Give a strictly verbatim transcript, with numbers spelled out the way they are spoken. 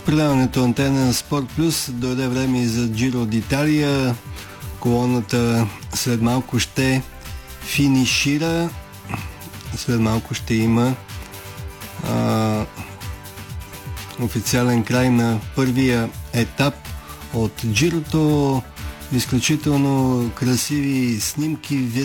предаването Антена на Спорт Плюс. Дойде време и за Джиро d'Italia. Колоната след малко ще финишира. След малко ще има а, официален край на първия етап от Джирото. Изключително красиви снимки,